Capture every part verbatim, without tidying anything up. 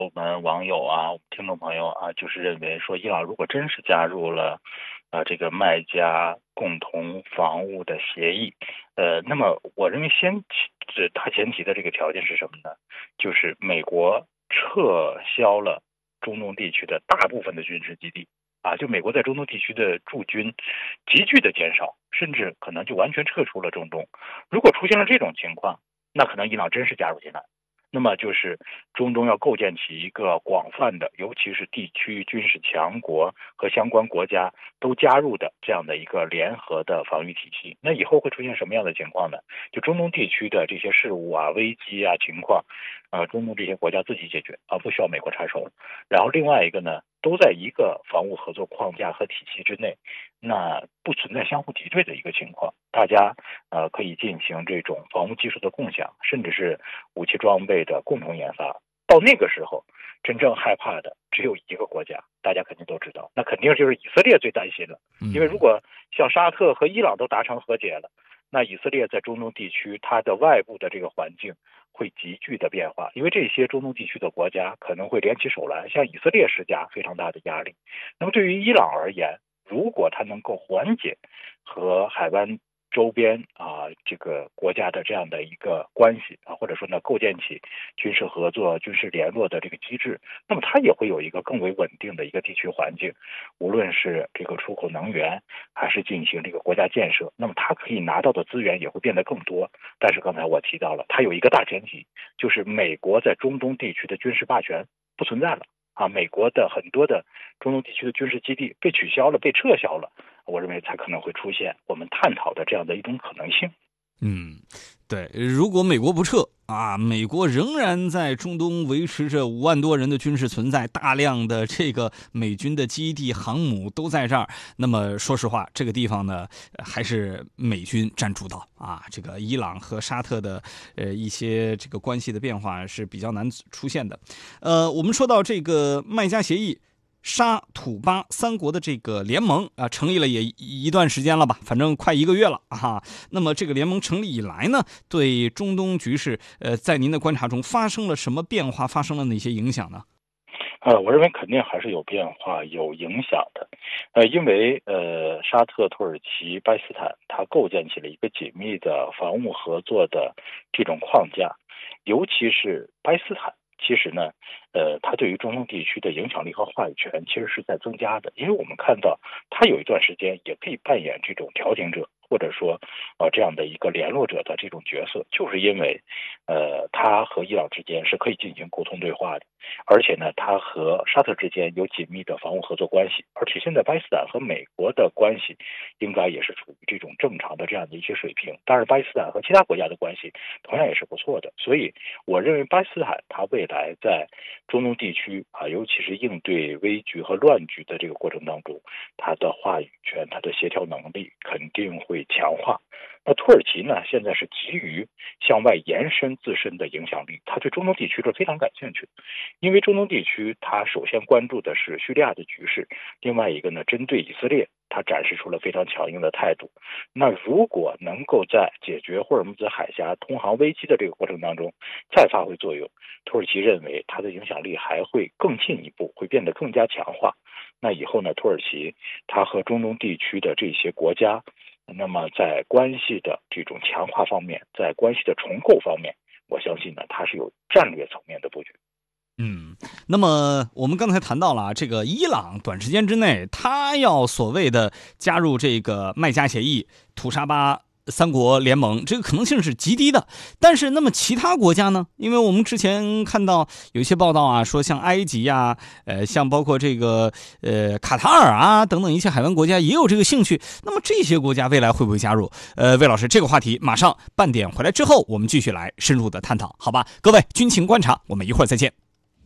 我们网友啊，我们听众朋友啊，就是认为说，伊朗如果真是加入了啊这个麦加共同防务的协议，呃，那么我认为先这大前提的这个条件是什么呢？就是美国撤销了中东地区的大部分的军事基地啊，就美国在中东地区的驻军急剧的减少，甚至可能就完全撤出了中东。如果出现了这种情况，那可能伊朗真是加入进来。那么就是中东要构建起一个广泛的，尤其是地区军事强国和相关国家都加入的这样的一个联合的防御体系。那以后会出现什么样的情况呢？就中东地区的这些事务啊、危机啊情况，呃，中东这些国家自己解决啊，不需要美国插手了。然后另外一个呢，都在一个防务合作框架和体系之内，那不存在相互敌对的一个情况，大家呃可以进行这种防务技术的共享，甚至是武器装备的共同研发。到那个时候，真正害怕的只有一个国家，大家肯定都知道，那肯定就是以色列最担心了。因为如果像沙特和伊朗都达成和解了，那以色列在中东地区它的外部的这个环境会急剧的变化，因为这些中东地区的国家可能会联起手来向以色列施加非常大的压力。那么对于伊朗而言，如果它能够缓解和海湾周边啊这个国家的这样的一个关系啊，或者说呢构建起军事合作、军事联络的这个机制，那么它也会有一个更为稳定的一个地区环境，无论是这个出口能源，还是进行这个国家建设，那么它可以拿到的资源也会变得更多。但是刚才我提到了，它有一个大前提，就是美国在中东地区的军事霸权不存在了。啊，美国的很多的中东地区的军事基地被取消了、被撤销了，我认为才可能会出现我们探讨的这样的一种可能性。 嗯，对，如果美国不撤啊，美国仍然在中东维持着五万多人的军事存在，大量的这个美军的基地、航母都在这儿。那么说实话，这个地方呢，还是美军占主导啊。这个伊朗和沙特的呃一些这个关系的变化是比较难出现的。呃，我们说到这个麦加协议。沙土巴三国的这个联盟啊，成立了也一段时间了吧，反正快一个月了啊。那么这个联盟成立以来呢，对中东局势，呃，在您的观察中发生了什么变化？发生了哪些影响呢？ 呃，我认为肯定还是有变化、有影响的。呃，因为呃，沙特、土耳其、巴基斯坦，它构建起了一个紧密的防务合作的这种框架，尤其是巴基斯坦。其实呢，呃，它对于中东地区的影响力和话语权其实是在增加的，因为我们看到它有一段时间也可以扮演这种调停者，或者说呃这样的一个联络者的这种角色，就是因为呃，它和伊朗之间是可以进行沟通对话的，而且呢，它和沙特之间有紧密的防务合作关系，而且现在巴基斯坦和美国的关系应该也是处于这种正常的这样的一些水平，当然巴基斯坦和其他国家的关系同样也是不错的，所以我认为巴基斯坦它未来在中东地区啊，尤其是应对危局和乱局的这个过程当中，它的话语权、它的协调能力肯定会强化。那土耳其呢，现在是急于向外延伸自身的影响力，它对中东地区是非常感兴趣的，因为中东地区它首先关注的是叙利亚的局势，另外一个呢，针对以色列，它展示出了非常强硬的态度。那如果能够在解决霍尔木兹海峡通航危机的这个过程当中再发挥作用，土耳其认为它的影响力还会更进一步，会变得更加强化。那以后呢，土耳其它和中东地区的这些国家，那么在关系的这种强化方面，在关系的重构方面，我相信呢，它是有战略层面的布局。 嗯，那么我们刚才谈到了啊，这个伊朗短时间之内，他要所谓的加入这个麦加协议、土沙巴三国联盟，这个可能性是极低的。但是，那么其他国家呢？因为我们之前看到有一些报道啊，说像埃及啊，呃，像包括这个呃卡塔尔啊等等一些海湾国家也有这个兴趣。那么这些国家未来会不会加入？呃，魏老师，这个话题马上半点回来之后，我们继续来深入的探讨，好吧？各位，军情观察，我们一会儿再见。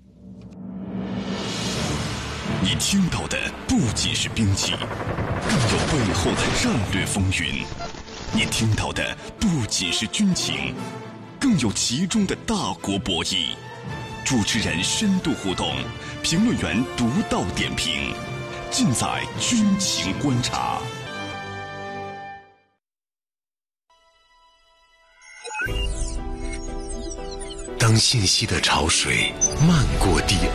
你听到的不仅是兵器，更有背后的战略风云；你听到的不仅是军情，更有其中的大国博弈。主持人深度互动，评论员独到点评，尽在军情观察。当当信息的潮水漫过地